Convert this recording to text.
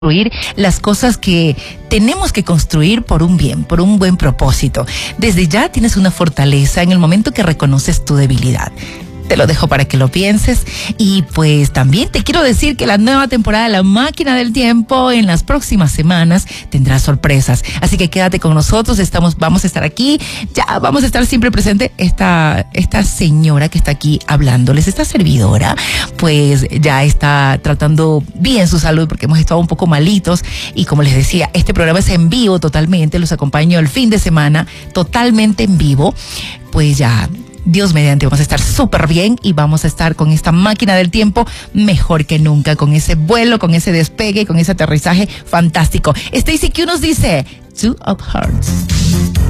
construir las cosas que tenemos que construir por un bien, por un buen propósito. Desde ya tienes una fortaleza en el momento que reconoces tu debilidad. Te lo dejo para que lo pienses. Y pues también te quiero decir que la nueva temporada de La Máquina del Tiempo en las próximas semanas tendrá sorpresas. Así que quédate con nosotros, vamos a estar aquí, ya vamos a estar siempre presente. Esta señora que está aquí hablándoles, esta servidora, pues ya está tratando bien su salud porque hemos estado un poco malitos. Y como les decía, este programa es en vivo totalmente, los acompaño el fin de semana totalmente en vivo. Pues ya, Dios mediante, vamos a estar súper bien y vamos a estar con esta máquina del tiempo mejor que nunca, con ese vuelo, con ese despegue, con ese aterrizaje fantástico. Stacy Q nos dice, Two of Hearts.